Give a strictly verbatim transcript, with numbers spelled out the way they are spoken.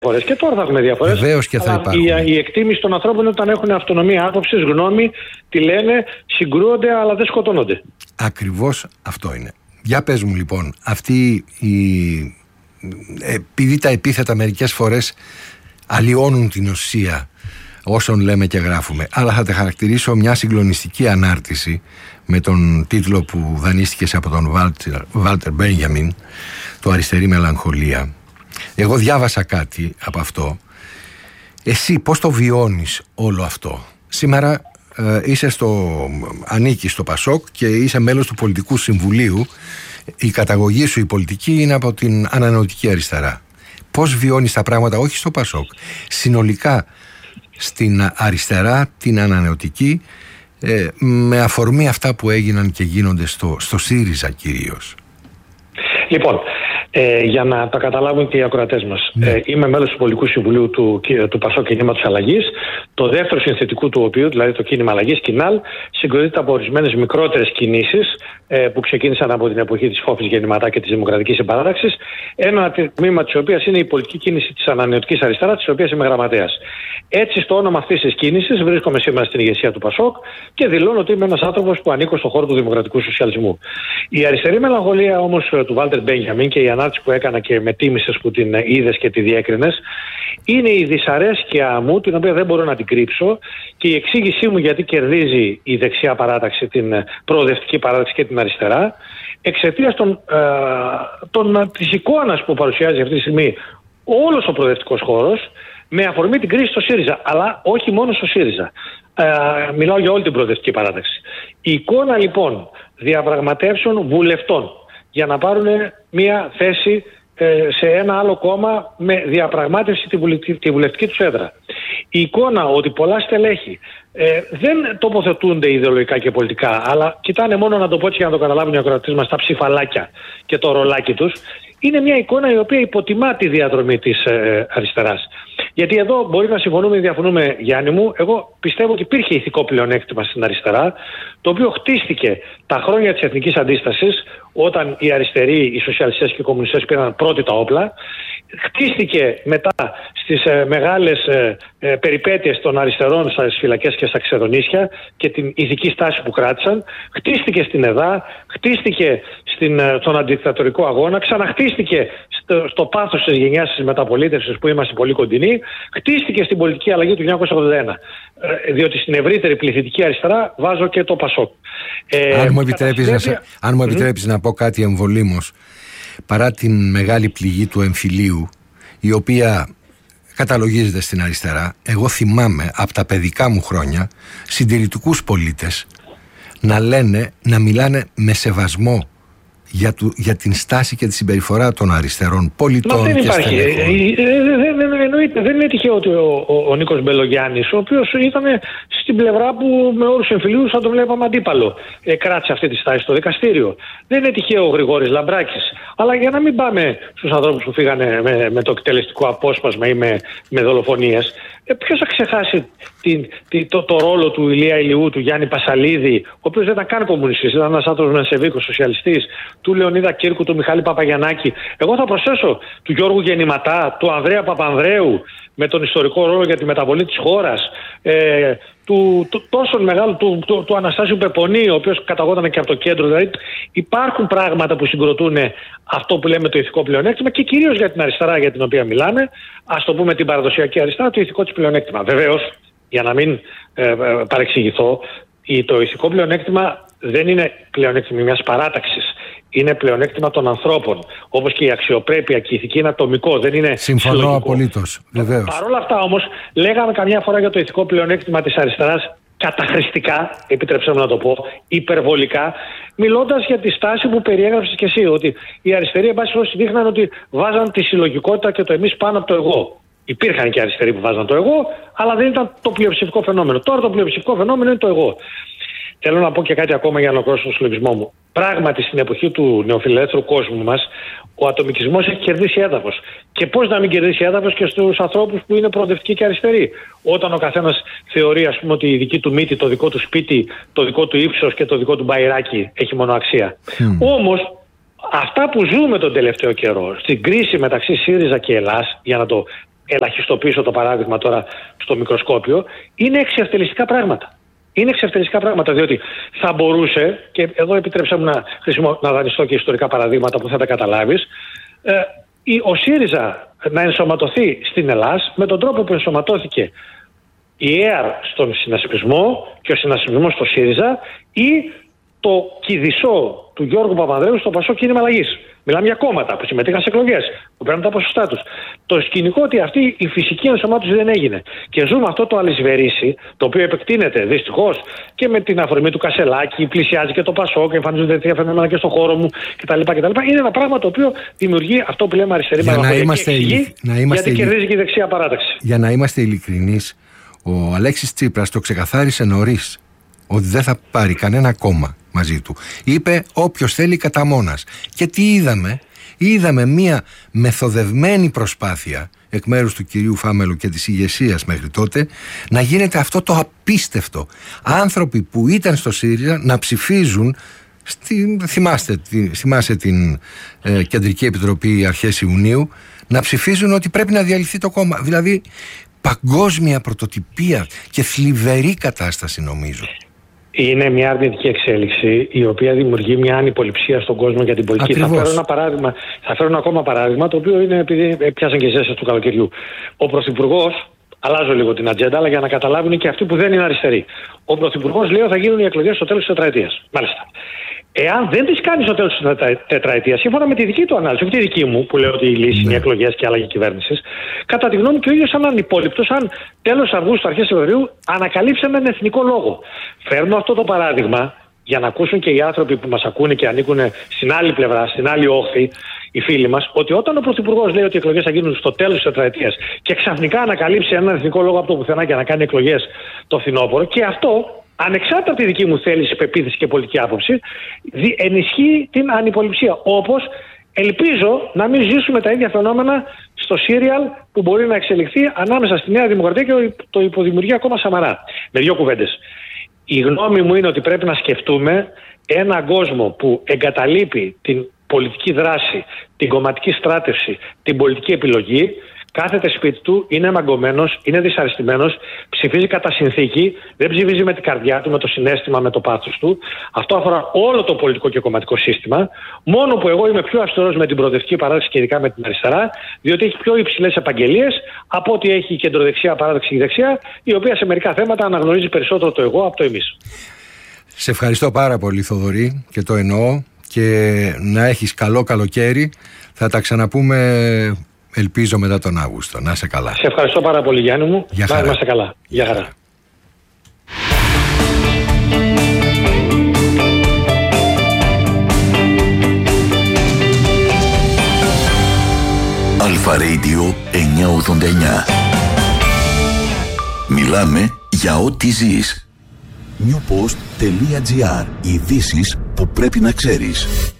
διαφορές. Και τώρα θα έχουμε διαφορές. Βεβαίως και θα υπάρχουν. Η, η εκτίμηση των ανθρώπων όταν έχουν αυτονομία άποψης, γνώμη, τη λένε, συγκρούονται, αλλά δεν σκοτώνονται. Ακριβώς αυτό είναι. Για πες μου λοιπόν, αυτή η... επειδή τα επίθετα μερικές φορές αλλοιώνουν την ουσία όσων λέμε και γράφουμε, αλλά θα τα χαρακτηρίσω μια συγκλονιστική ανάρτηση με τον τίτλο που δανείστηκες από τον Βάλτερ Μπένιαμιν, το «Αριστερή μελαγχολία». Εγώ διάβασα κάτι από αυτό. Εσύ πώς το βιώνεις όλο αυτό? Σήμερα ε, είσαι στο, ανήκεις στο Πασόκ και είσαι μέλος του Πολιτικού Συμβουλίου. Η καταγωγή σου η πολιτική είναι από την ανανεωτική αριστερά. Πώς βιώνεις τα πράγματα, όχι στο Πασόκ, συνολικά στην αριστερά, την ανανεωτική, ε, με αφορμή αυτά που έγιναν και γίνονται στο, στο ΣΥΡΙΖΑ κυρίως? Λοιπόν, ε, για να τα καταλάβουν και οι ακροατές μας, ναι. ε, είμαι μέλος του Πολιτικού Συμβουλίου του, του Πασόκ Κινήματος Αλλαγής, το δεύτερο συνθετικού του οποίου, δηλαδή το κίνημα Αλλαγής, Κινάλ, συγκροτείται από ορισμένες μικρότερες κινήσεις ε, που ξεκίνησαν από την εποχή της Φόφης Γεννηματά και της Δημοκρατικής Συμπαράταξης, ένα τμήμα της οποίας είναι η πολιτική κίνηση της ανανεωτικής αριστεράς, της οποίας είμαι γραμματέας. Έτσι, στο όνομα αυτής της κίνησης, βρίσκομαι σήμερα στην ηγεσία του Πασόκ και δηλώνω ότι είμαι ένας άνθρωπος που ανήκω στον χώρο του δημοκρατικού σοσιαλισμού. Η αριστερή μελαγχολία όμως του Βάλτερ Μπένιαμιν και η ανάρτηση που έκανα και με τίμησες που την είδες και τη διέκρινες, είναι η δυσαρέσκεια μου, την οποία δεν μπορώ να την κρύψω, και η εξήγησή μου γιατί κερδίζει η δεξιά παράταξη, την προοδευτική παράταξη και την αριστερά, εξαιτίας των, ε, των, της εικόνας που παρουσιάζει αυτή τη στιγμή όλος ο προοδευτικός χώρος, με αφορμή την κρίση στο ΣΥΡΙΖΑ, αλλά όχι μόνο στο ΣΥΡΙΖΑ. Ε, μιλάω για όλη την προοδευτική παράταξη. Η εικόνα λοιπόν διαπραγματεύσεων βουλευτών για να πάρουν μια θέση ε, σε ένα άλλο κόμμα με διαπραγμάτευση τη, βουλευτική, τη βουλευτική τους έδρα. Η εικόνα ότι πολλά στελέχη ε, δεν τοποθετούνται ιδεολογικά και πολιτικά, αλλά κοιτάνε μόνο, να το πω έτσι για να το καταλάβουν οι ακροατές μας, τα ψηφαλάκια και το ρολάκι τους, είναι μια εικόνα η οποία υποτιμά τη διαδρομή της ε, αριστεράς. Γιατί εδώ μπορεί να συμφωνούμε ή διαφωνούμε, Γιάννη μου. Εγώ πιστεύω ότι υπήρχε ηθικό πλεονέκτημα στην αριστερά, το οποίο χτίστηκε τα χρόνια της εθνικής αντίστασης, όταν οι αριστεροί, οι σοσιαλιστές και οι κομμουνιστές πήραν πρώτοι τα όπλα. Χτίστηκε μετά στις ε, μεγάλες ε, ε, περιπέτειες των αριστερών στις φυλακές και στα ξεδονήσια και την ηθική στάση που κράτησαν. Χτίστηκε στην ΕΔΑ, χτίστηκε στην, ε, στον αντιδικτατορικό αγώνα, ξαναχτίστηκε στο, στο πάθος της γενιάς της μεταπολίτευσης που είμαστε πολύ κοντινοί, χτίστηκε στην πολιτική αλλαγή του χίλια εννιακόσια ογδόντα ένα. Ε, διότι στην ευρύτερη πληθυντική αριστερά βάζω και το Πασόκ. Ε, αν μου επιτρέπεις, συνέπεια... να, αν μου επιτρέπεις mm-hmm. να πω κάτι εμβολήμως, παρά την μεγάλη πληγή του εμφυλίου, η οποία καταλογίζεται στην αριστερά, εγώ θυμάμαι από τα παιδικά μου χρόνια συντηρητικούς πολίτες να λένε, να μιλάνε με σεβασμό για, του, για την στάση και τη συμπεριφορά των αριστερών πολιτών. Μα δεν και υπάρχει. Ε, δεν, δεν, εννοείται, δεν είναι τυχαίο ότι ο, ο, ο Νίκος Μπελογιάννης, ο οποίος ήταν στην πλευρά που με όρους εμφυλίους θα τον βλέπαμε αντίπαλο, ε, κράτησε αυτή τη στάση στο δικαστήριο. Δεν είναι τυχαίο ο Γρηγόρης Λαμπράκης. Αλλά για να μην πάμε στους ανθρώπους που φύγανε με, με το εκτελεστικό απόσπασμα ή με, με δολοφονίες, ε, ποιος θα ξεχάσει την, την, το, το ρόλο του Ηλία Ηλιού, του Γιάννη Πασαλίδη, ο οποίος δεν ήταν καν κομμουνιστής, ήταν ένας άνθρωπος μενσεβίκος, σοσιαλιστής, του Λεωνίδα Κύρκου, του Μιχάλη Παπαγιαννάκη. Εγώ θα προσθέσω του Γιώργου Γεννηματά, του Ανδρέα Παπανδρέου, με τον ιστορικό ρόλο για τη μεταβολή της χώρας, ε, του, του τόσο μεγάλου, του, του, του Αναστάσιου Πεπονή, ο οποίος καταγόταν και από το κέντρο. Δηλαδή υπάρχουν πράγματα που συγκροτούν αυτό που λέμε το ηθικό πλεονέκτημα και κυρίως για την αριστερά για την οποία μιλάμε, ας το πούμε την παραδοσιακή αριστερά, το ηθικό της πλεονέκτημα. Βεβαίως, για να μην ε, παρεξηγηθώ, το ηθικό πλεονέκτημα δεν είναι πλεονέκτημα μιας παράταξης. Είναι πλεονέκτημα των ανθρώπων. Όπως και η αξιοπρέπεια και η ηθική είναι ατομικό, δεν είναι συμφωνώ συλλογικό. Απολύτως. Βεβαίως. Παρ' όλα αυτά όμως, λέγαμε καμιά φορά για το ηθικό πλεονέκτημα της αριστεράς καταχρηστικά, επιτρέψτε μου να το πω, υπερβολικά, μιλώντας για τη στάση που περιέγραψες και εσύ, ότι οι αριστεροί, εν πάση περιπτώσει, δείχναν ότι βάζαν τη συλλογικότητα και το εμείς πάνω από το εγώ. Υπήρχαν και αριστεροί που βάζαν το εγώ, αλλά δεν ήταν το πλειοψηφικό φαινόμενο. Τώρα το πλειοψηφικό φαινόμενο είναι το εγώ. Θέλω να πω και κάτι ακόμα για να ολοκληρώσω τον συλλογισμό μου. Πράγματι, στην εποχή του νεοφιλελεύθερου κόσμου μας, ο ατομικισμός έχει κερδίσει έδαφος. Και πώς να μην κερδίσει έδαφος και στους ανθρώπους που είναι προοδευτικοί και αριστεροί. Όταν ο καθένας θεωρεί, ας πούμε, ότι η δική του μύτη, το δικό του σπίτι, το δικό του ύψος και το δικό του μπαϊράκι έχει μόνο αξία. Mm. Όμως, αυτά που ζούμε τον τελευταίο καιρό, στην κρίση μεταξύ ΣΥΡΙΖΑ και Ελλάς, για να το ελαχιστοποιήσω το παράδειγμα τώρα στο μικροσκόπιο, είναι εξευτελιστικά πράγματα. Είναι εξευτελιστικά πράγματα, διότι θα μπορούσε, και εδώ επιτρέψα μου να, να δανειστώ και ιστορικά παραδείγματα που θα τα καταλάβεις, ε, ο ΣΥΡΙΖΑ να ενσωματωθεί στην Ελλάδα με τον τρόπο που ενσωματώθηκε η ΕΑΡ στον συνασπισμό και ο συνασπισμός στο ΣΥΡΙΖΑ, ή το κηδισό του Γιώργου Παπανδρέου στο Πασόκ Κίνημα Αλλαγής. Μιλάμε για κόμματα που συμμετείχαν σε εκλογές, που παίρνουν τα ποσοστά τους. Το σκηνικό ότι αυτή η φυσική ενσωμάτωση δεν έγινε. Και ζούμε αυτό το αλυσβερίσι, το οποίο επεκτείνεται δυστυχώς και με την αφορμή του Κασελάκη, πλησιάζει και το Πασόκ, εμφανίζονται τέτοια φαινόμενα και στον χώρο μου κτλ. Είναι ένα πράγμα το οποίο δημιουργεί αυτό που λέμε αριστερή μαλακία. Γιατί κερδίζει και η δεξιά παράταξη. Για να είμαστε ειλικρινείς, ο Αλέξης Τσίπρας το ξεκαθάρισε νωρίς ότι δεν θα πάρει κανένα κόμμα μαζί του. Είπε όποιος θέλει κατά μόνας. Και τι είδαμε? Είδαμε μια μεθοδευμένη προσπάθεια εκ μέρους του κυρίου Φάμελου και της ηγεσίας μέχρι τότε να γίνεται αυτό το απίστευτο. Άνθρωποι που ήταν στο ΣΥΡΙΖΑ να ψηφίζουν στη, θυμάστε, τη, θυμάστε την ε, Κεντρική Επιτροπή αρχές Ιουνίου, να ψηφίζουν ότι πρέπει να διαλυθεί το κόμμα. Δηλαδή παγκόσμια πρωτοτυπία και θλιβερή κατάσταση, νομίζω. Είναι μια αρνητική εξέλιξη η οποία δημιουργεί μια ανυποληψία στον κόσμο για την πολιτική. Θα φέρω, ένα παράδειγμα, θα φέρω ένα ακόμα παράδειγμα, το οποίο είναι επειδή πιάσαν και ζέστες του καλοκαιριού. Ο Πρωθυπουργός, αλλάζω λίγο την ατζέντα, αλλά για να καταλάβουν και αυτοί που δεν είναι αριστεροί. Ο Πρωθυπουργός λέει ότι θα γίνουν οι εκλογές στο τέλος της τετραετίας. Μάλιστα. Εάν δεν τις κάνει στο τέλος της τετραετίας, σύμφωνα με τη δική του ανάλυση, όχι τη δική μου, που λέω ότι η λύση είναι οι εκλογές και άλλαγη κυβέρνησης, κατά τη γνώμη και ο ίδιος σαν ανυπόληπτος, αν τέλος Αυγούστου, αρχές Σεπτεμβρίου, ανακαλύψε με έναν εθνικό λόγο. Φέρνω αυτό το παράδειγμα για να ακούσουν και οι άνθρωποι που μας ακούνε και ανήκουν στην άλλη πλευρά, στην άλλη όχθη, οι φίλοι μας, ότι όταν ο Πρωθυπουργός λέει ότι οι εκλογές θα γίνουν στο τέλος της τετραετίας και ξαφνικά ανακαλύψει έναν εθνικό λόγο από το πουθενά για να κάνει εκλογές το φθινόπωρο, και αυτό, ανεξάρτητα από τη δική μου θέληση, πεποίθηση και πολιτική άποψη, ενισχύει την ανυποληψία. Όπως ελπίζω να μην ζήσουμε τα ίδια φαινόμενα στο σύριαλ που μπορεί να εξελιχθεί ανάμεσα στη Νέα Δημοκρατία και το υποδημιουργία κόμμα Σαμαρά. Με δύο κουβέντες. Η γνώμη μου είναι ότι πρέπει να σκεφτούμε έναν κόσμο που εγκαταλείπει την πολιτική δράση, την κομματική στράτευση, την πολιτική επιλογή, κάθεται σπίτι του, είναι μαγκωμένος, είναι δυσαρεστημένος, ψηφίζει κατά συνθήκη, δεν ψηφίζει με την καρδιά του, με το συναίσθημα, με το πάθος του. Αυτό αφορά όλο το πολιτικό και κομματικό σύστημα. Μόνο που εγώ είμαι πιο αυστηρός με την προοδευτική παράδοξη και ειδικά με την αριστερά, διότι έχει πιο υψηλές επαγγελίες από ό,τι έχει η κεντροδεξιά παράδοξη και η δεξιά, η οποία σε μερικά θέματα αναγνωρίζει περισσότερο το εγώ από το εμείς. Σε ευχαριστώ πάρα πολύ, Θοδωρή, και το εννοώ, και να έχεις καλό καλοκαίρι. Θα τα ξαναπούμε, ελπίζω, μετά τον Αύγουστο. Να είσαι καλά. Σε ευχαριστώ πάρα πολύ, Γιάννη μου. Για χαρά. Να είμαστε καλά. Γεια χαρά. Αλφα Radio εννιακόσια ογδόντα εννιά. Μιλάμε για ό,τι ζεις. newpost.gr. Ειδήσεις που πρέπει να ξέρεις.